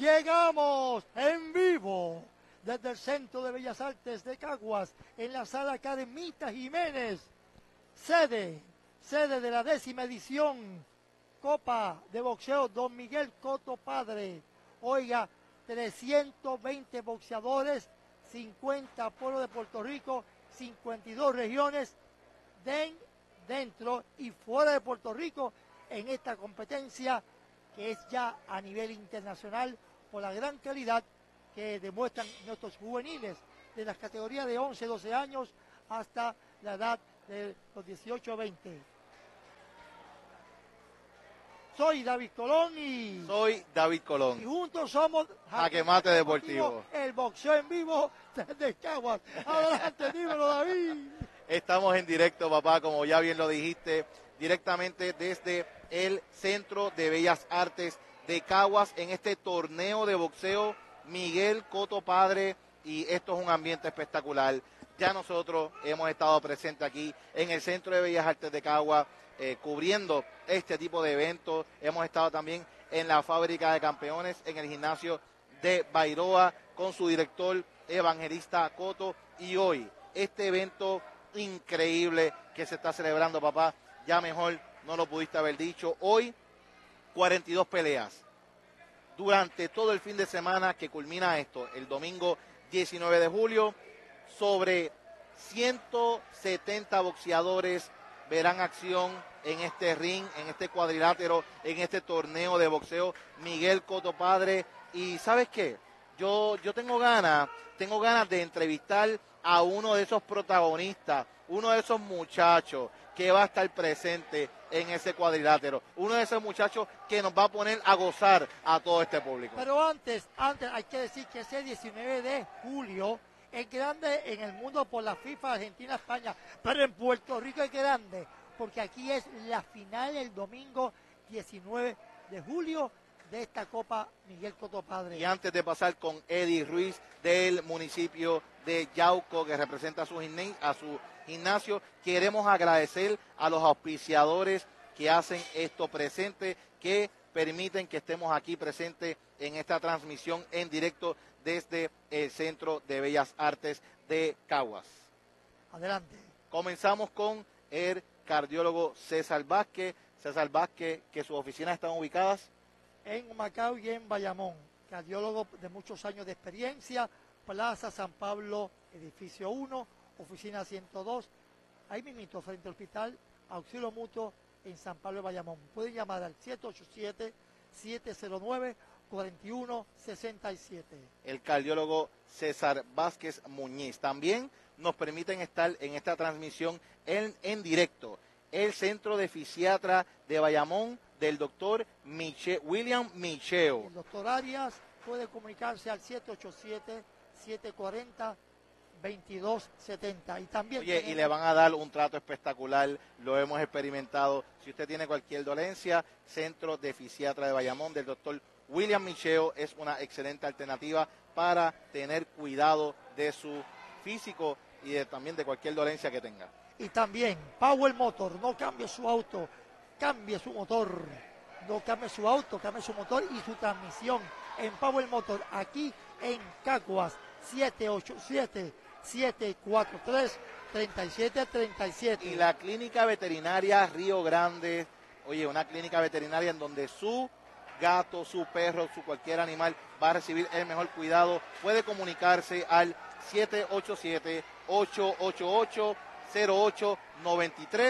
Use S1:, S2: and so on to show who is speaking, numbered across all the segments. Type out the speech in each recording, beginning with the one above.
S1: Llegamos en vivo desde el Centro de Bellas Artes de Caguas, en la sala Carmita Jiménez, sede de la 10ª edición Copa de Boxeo Don Miguel Cotto Padre. Oiga, 320 boxeadores, 50 pueblos de Puerto Rico, 52 regiones dentro y fuera de Puerto Rico en esta competencia que es ya a nivel internacional por la gran calidad que demuestran nuestros juveniles de las categorías de 11, 12 años hasta la edad de los 18 o 20. Soy David Colón y...
S2: Soy David Colón.
S1: Y juntos somos...
S2: Jaque Mate Deportivo.
S1: El boxeo en vivo desde Caguas. Adelante, dímelo, David.
S2: Estamos en directo, papá, como ya bien lo dijiste, directamente desde el Centro de Bellas Artes de Caguas en este torneo de boxeo Miguel Cotto Padre, y esto es un ambiente espectacular. Ya nosotros hemos estado presentes aquí en el Centro de Bellas Artes de Caguas cubriendo este tipo de eventos. Hemos estado también en la Fábrica de Campeones, en el gimnasio de Bairoa con su director Evangelista Cotto, y hoy este evento increíble que se está celebrando, papá, ya mejor no lo pudiste haber dicho. Hoy 42 peleas durante todo el fin de semana que culmina esto, el domingo 19 de julio, sobre 170 boxeadores verán acción en este ring, en este cuadrilátero, en este torneo de boxeo Miguel Cotto Padre. Y ¿sabes qué? Yo tengo ganas de entrevistar a uno de esos protagonistas, uno de esos muchachos que va a estar presente en ese cuadrilátero, uno de esos muchachos que nos va a poner a gozar a todo este público.
S1: Pero antes hay que decir que ese 19 de julio es grande en el mundo por la FIFA, Argentina, España, pero en Puerto Rico es grande, porque aquí es la final el domingo 19 de julio de esta Copa Miguel Cotto Padre.
S2: Y antes de pasar con Eddie Ruiz del municipio de Yauco, que representa a su gimnasio, queremos agradecer a los auspiciadores que hacen esto presente, que permiten que estemos aquí presentes en esta transmisión en directo desde el Centro de Bellas Artes de Caguas.
S1: Adelante.
S2: Comenzamos con el cardiólogo César Vázquez. César Vázquez, que sus oficinas están ubicadas
S1: en Humacao y en Bayamón. Cardiólogo de muchos años de experiencia, Plaza San Pablo, edificio 1, oficina 102, ahí mismito, frente al hospital, auxilio mutuo en San Pablo de Bayamón. Pueden llamar al 787-709-4167.
S2: El cardiólogo César Vázquez Muñiz. También nos permiten estar en esta transmisión en directo el Centro de Fisiatra de Bayamón del doctor William Micheo.
S1: El doctor Arias puede comunicarse al 787-740-2270. Y también
S2: y le van a dar un trato espectacular, lo hemos experimentado. Si usted tiene cualquier dolencia, Centro de Fisiatra de Bayamón del doctor William Micheo es una excelente alternativa para tener cuidado de su físico y también de cualquier dolencia que tenga.
S1: Y también Power Motor, no cambie su auto, cambie su motor, no cambie su auto, cambie su motor y su transmisión en Power Motor, aquí en Caguas, 787-743-3737.
S2: Y la clínica veterinaria Río Grande, oye, una clínica veterinaria en donde su gato, su perro, su cualquier animal va a recibir el mejor cuidado. Puede comunicarse al 787-888-0893,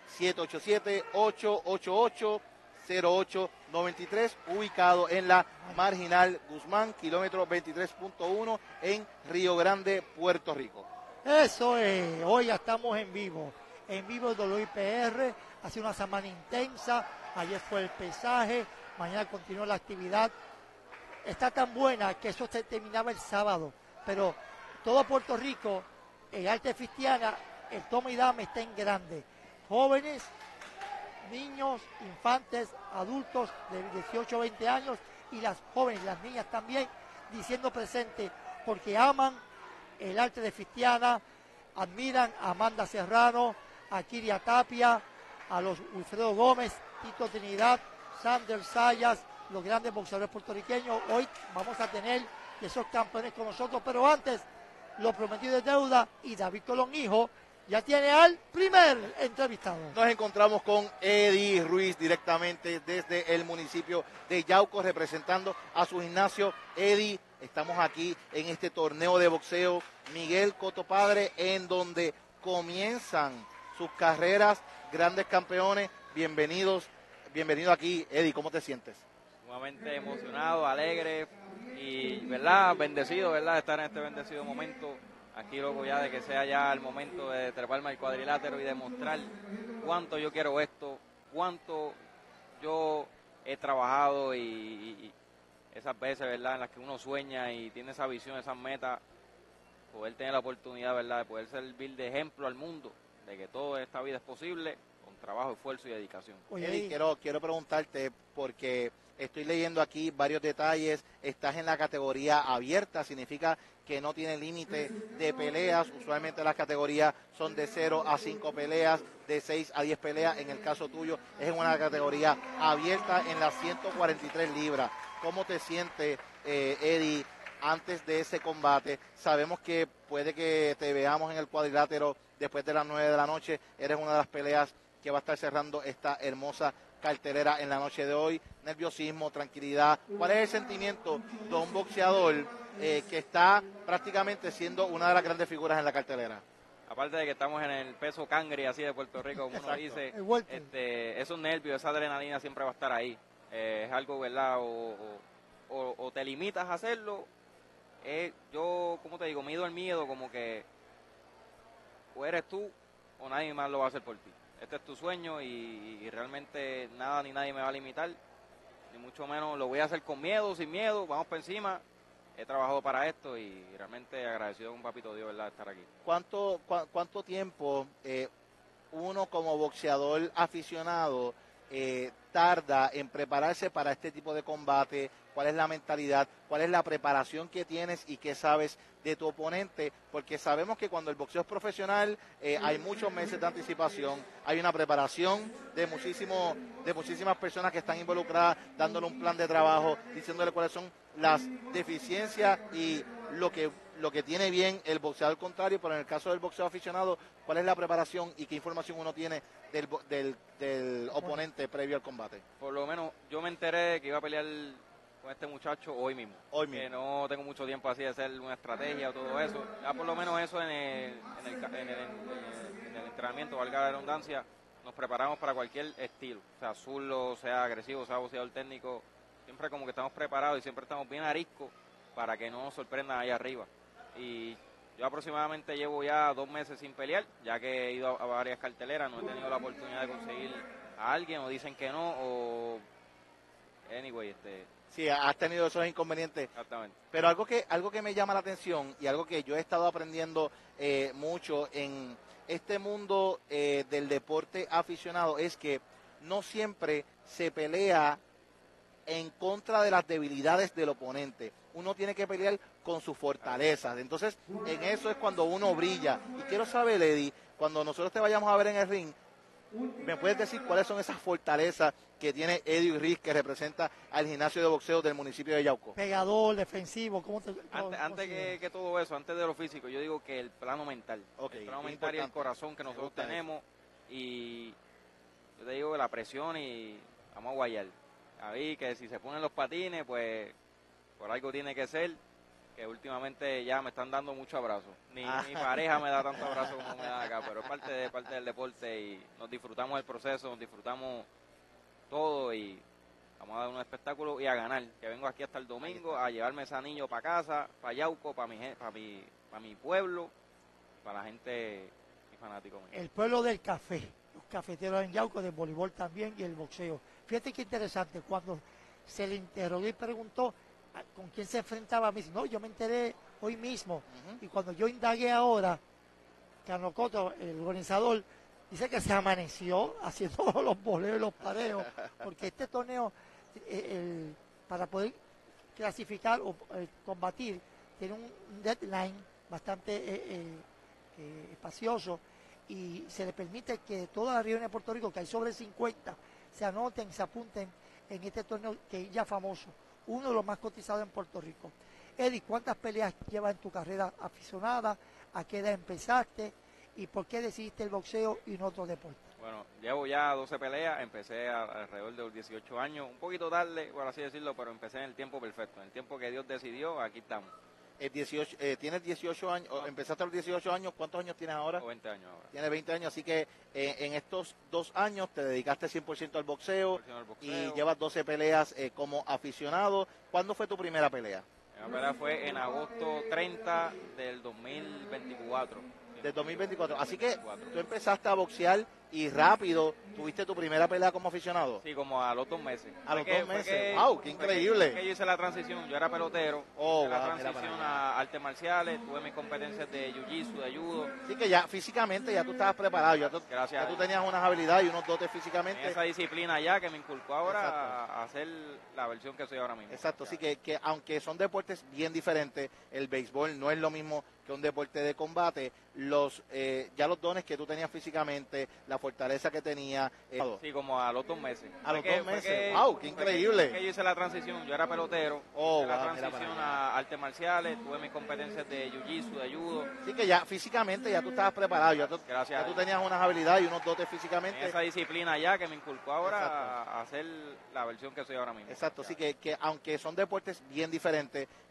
S2: 787-888-0893, ubicado en la Marginal Guzmán, kilómetro 23.1 en Río Grande, Puerto Rico.
S1: Eso es, hoy ya estamos en vivo de WIPR, hace una semana intensa, ayer fue el pesaje, mañana continúa la actividad, está tan buena que eso se terminaba el sábado, pero todo Puerto Rico, el arte cristiana, el toma y dame está en grande, jóvenes, niños, infantes, adultos de 18 a 20 años y las jóvenes, las niñas también, diciendo presente, porque aman el arte de cristiana, admiran a Amanda Serrano, a Kiria Tapia, a los Wilfredo Gómez, Tito Trinidad, Sander Sayas, los grandes boxeadores puertorriqueños. Hoy vamos a tener esos campeones con nosotros, pero antes, lo prometido es deuda, y David Colón, hijo, ya tiene al primer entrevistado.
S2: Nos encontramos con Eddie Ruiz directamente desde el municipio de Yauco, representando a su gimnasio. Eddie, estamos aquí en este torneo de boxeo Miguel Cotto Padre, en donde comienzan sus carreras grandes campeones. Bienvenido aquí, Eddie, ¿cómo te sientes?
S3: Sumamente emocionado, alegre y, ¿verdad?, bendecido, ¿verdad?, de estar en este bendecido momento. Aquí, loco, ya de que sea ya el momento de treparme al cuadrilátero y demostrar cuánto yo quiero esto, cuánto yo he trabajado y esas veces, ¿verdad?, en las que uno sueña y tiene esa visión, esas metas, poder tener la oportunidad, ¿verdad?, de poder servir de ejemplo al mundo, de que todo en esta vida es posible con trabajo, esfuerzo y dedicación.
S2: Oye, Eddie, quiero preguntarte, porque estoy leyendo aquí varios detalles. Estás en la categoría abierta, significa que no tiene límite de peleas. Usualmente las categorías son de 0 a 5 peleas, de 6 a 10 peleas. En el caso tuyo es en una categoría abierta en las 143 libras. ¿Cómo te sientes, Eddie, antes de ese combate? Sabemos que puede que te veamos en el cuadrilátero después de las 9 de la noche. Eres una de las peleas que va a estar cerrando esta hermosa cartelera en la noche de hoy. Nerviosismo, tranquilidad. ¿Cuál es el sentimiento de un boxeador que está prácticamente siendo una de las grandes figuras en la cartelera?
S3: Aparte de que estamos en el peso cangri así de Puerto Rico, como uno dice, esos nervios, esa adrenalina siempre va a estar ahí. Es algo, ¿verdad? O te limitas a hacerlo. Yo, como te digo, mido el miedo, como que o eres tú o nadie más lo va a hacer por ti. Este es tu sueño y realmente nada ni nadie me va a limitar, ni mucho menos lo voy a hacer con miedo, sin miedo, vamos por encima. He trabajado para esto y realmente agradecido con papito Dios, ¿verdad?, de estar aquí.
S2: ¿Cuánto tiempo uno como boxeador aficionado tarda en prepararse para este tipo de combate? ¿Cuál es la mentalidad? ¿Cuál es la preparación que tienes y qué sabes de tu oponente? Porque sabemos que cuando el boxeo es profesional hay muchos meses de anticipación, hay una preparación de muchísimas personas que están involucradas, dándole un plan de trabajo, diciéndole cuáles son las deficiencias y lo que tiene bien el boxeador contrario. Pero en el caso del boxeo aficionado, ¿cuál es la preparación y qué información uno tiene del oponente previo al combate?
S3: Por lo menos yo me enteré que iba a pelear con este muchacho hoy mismo. Que no tengo mucho tiempo así de hacer una estrategia o todo eso. Ya por lo menos eso en el entrenamiento, valga la redundancia, nos preparamos para cualquier estilo. O sea, zurdo, sea agresivo, sea boxeador técnico. Siempre como que estamos preparados y siempre estamos bien ariscos para que no nos sorprendan ahí arriba. Y yo aproximadamente llevo ya 2 meses sin pelear, ya que he ido a varias carteleras, no he tenido la oportunidad de conseguir a alguien, o dicen que no, o anyway,
S2: Sí, has tenido esos inconvenientes.
S3: Exactamente.
S2: Pero algo que me llama la atención y algo que yo he estado aprendiendo mucho en este mundo del deporte aficionado es que no siempre se pelea en contra de las debilidades del oponente. Uno tiene que pelear con sus fortalezas. Entonces, en eso es cuando uno brilla. Y quiero saber, Eddie, cuando nosotros te vayamos a ver en el ring, ¿me puedes decir cuáles son esas fortalezas que tiene Eddie Ruiz, que representa al gimnasio de boxeo del municipio de Yauco?
S1: Pegador, defensivo,
S3: antes que todo eso, antes de lo físico, yo digo que el plano mental.
S2: Okay,
S3: el plano mental y el corazón que nosotros tenemos. Y yo te digo que la presión y vamos a guayar. Ahí que si se ponen los patines, pues por algo tiene que ser, que últimamente ya me están dando mucho abrazo. Ni mi pareja me da tanto abrazo como me da acá, pero es parte del deporte y nos disfrutamos del proceso, nos disfrutamos todo y vamos a dar un espectáculo y a ganar. Que vengo aquí hasta el domingo a llevarme ese anillo para casa, para Yauco, para mi pueblo, para la gente y fanáticos míos.
S1: El pueblo del café, los cafeteros en Yauco, del voleibol también y el boxeo. Fíjate qué interesante, cuando se le interrogó y preguntó con quién se enfrentaba, me dice, no, yo me enteré hoy mismo. Y cuando yo indagué ahora, Carlos Cotto, el organizador, dice que se amaneció haciendo los boleos y los pareos, porque este torneo, para poder clasificar o combatir, tiene un deadline bastante espacioso, y se le permite que todas las regiones de Puerto Rico, que hay sobre 50, se anoten, se apunten en este torneo que es ya famoso, uno de los más cotizados en Puerto Rico. Eddie, ¿cuántas peleas llevas en tu carrera aficionada? ¿A qué edad empezaste? ¿Y por qué decidiste el boxeo y no otro deporte?
S3: Bueno, llevo ya 12 peleas, empecé alrededor de los 18 años, un poquito tarde, por así decirlo, pero empecé en el tiempo perfecto, en el tiempo que Dios decidió, aquí estamos.
S2: 18, tienes 18 años, empezaste a los 18 años, ¿cuántos años tienes ahora?
S3: Tengo 20 años ahora.
S2: Tienes 20 años, así que en estos 2 años te dedicaste 100% al boxeo, y llevas 12 peleas como aficionado. ¿Cuándo fue tu primera pelea?
S3: La pelea fue en agosto 30 del 2024.
S2: Del 2024. Así que tú empezaste a boxear y rápido tuviste tu primera pelea como aficionado.
S3: Sí, como a los 2 meses.
S2: A los 2 meses. ¡Wow! ¡Qué increíble!
S3: Fue que yo hice la transición, yo era pelotero.
S2: Oh,
S3: la
S2: wow,
S3: transición a artes marciales, tuve mis competencias de jiu-jitsu, de judo.
S2: Así que ya físicamente ya tú estabas preparado, ya tú tenías unas habilidades y unos dotes físicamente.
S3: En esa disciplina ya que me inculcó ahora a hacer la versión que soy ahora mismo.
S2: Exacto, así que aunque son deportes bien diferentes, el béisbol no es lo mismo que un deporte de combate, ya los dones que tú tenías físicamente, la fortaleza que tenías.
S3: Sí, como a los 2 meses.
S2: A los 2 meses. ¡Wow! ¡Qué increíble!
S3: Fue que yo hice la transición, yo era pelotero. La transición a artes marciales, tuve mis competencias de jiu-jitsu, de judo.
S2: Así que ya físicamente ya tú estabas preparado, ya tú tenías unas habilidades y unos dotes físicamente.
S3: En esa disciplina ya que me inculcó ahora a hacer la versión que soy ahora mismo.
S2: Exacto, así que aunque son deportes bien diferentes,